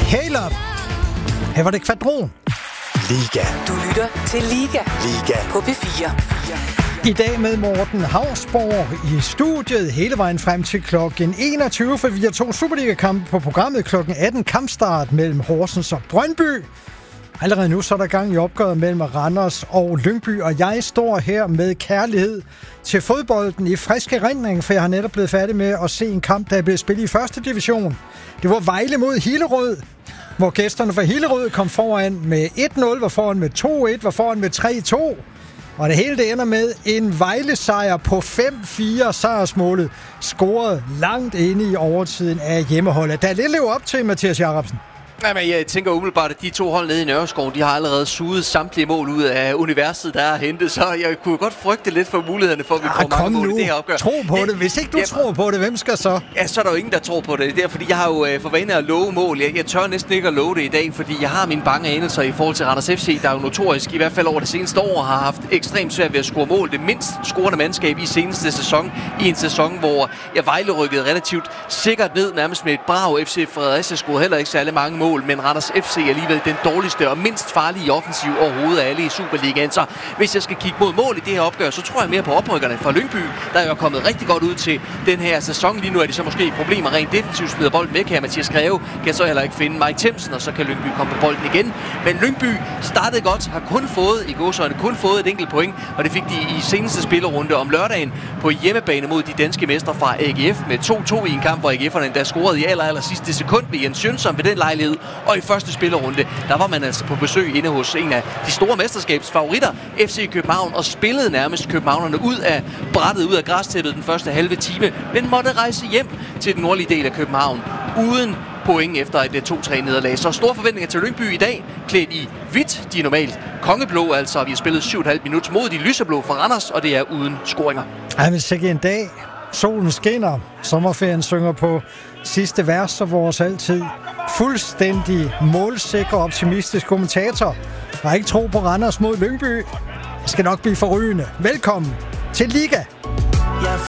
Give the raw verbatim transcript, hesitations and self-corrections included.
Hey Love. Her var det Kvadron. Liga. Du lytter til Liga. Liga. På P fire. I dag med Morten Hausborg i studiet hele vejen frem til klokken enogtyve, for vi har to Superliga-kampe på programmet. Klokken atten kampstart mellem Horsens og Brøndby. Allerede nu så er der gang i opgøret mellem Randers og Lyngby, og jeg står her med kærlighed til fodbolden i frisk erindring, for jeg har netop blevet færdig med at se en kamp, der er blevet spillet i første division. Det var Vejle mod Hillerød, hvor gæsterne fra Hillerød kom foran med et nul, var foran med to et, var foran med tre to. Og det hele det ender med en Vejle-sejr på fem fire. Sejrsmålet scoret langt inde i overtiden af hjemmeholdet. Der er lidt lever op til, Mathias Jacobsen. Jamen, jeg tænker umiddelbart, at de to hold nede i Nørreskoven, de har allerede suget samtlige mål ud af universet, der er hentet. Så jeg kunne godt frygte lidt for mulighederne for, at vi får ja, mange mål nu. i det her opgør. Tro på det. Hvis ikke du ja, tror på det, hvem skal så? Ja, så er der jo ingen, der tror på det. Det er, fordi jeg har jo øh, for vane at love mål. Jeg, jeg tør næsten ikke at love det i dag, fordi jeg har mine bange anelser i forhold til Randers F C, der er jo notorisk, i hvert fald over det seneste år, har haft ekstremt svært ved at score mål. Det mindst scorende mandskab i seneste sæson. I en sæson, hvor jeg Vejle rykkede relativt sikkert ned, nærmest med et brag. F C Fredericia scorede heller ikke særlig mange mål, men Randers F C er alligevel den dårligste og mindst farlige offensiv overhovedet af alle i Superligaen. Så hvis jeg skal kigge mod mål i det her opgør, så tror jeg mere på oprykkerne fra Lyngby, der er jo kommet rigtig godt ud til den her sæson. Lige nu er de så måske problemer rent defensivt, smider bolden væk her. Mathias Greve kan så heller ikke finde Mike Themsen, og så kan Lyngby komme på bolden igen. Men Lyngby startede godt, har kun fået i gåseøjne kun fået et enkelt point, og det fik de i seneste spillerunde om lørdagen på hjemmebane mod de danske mestre fra A G F med to to i en kamp, hvor A G F'erne der scorede i aller, aller sidste sekund med Jens Jønsson ved den lejlighed, og i første spillerunde, der var man altså på besøg inde hos en af de store mesterskabsfavoritter, F C København, og spillede nærmest københavnerne ud af brættet, ud af græstæppet den første halve time, men måtte rejse hjem til den nordlige del af København uden point efter et to tre nederlag. Så store forventninger til Lyngby i dag, klædt i hvidt. De er normalt kongeblå, altså vi har spillet syv komma fem minutter mod de lyseblå fra Randers, og det er uden scoringer. Ej, men sikke en dag. Solen skinner, sommerferien synger på sidste vers, og vores altid fuldstændig målsikker optimistisk kommentator har ikke tro på Randers mod Lyngby. Det skal nok blive forrygende. Velkommen til Liga.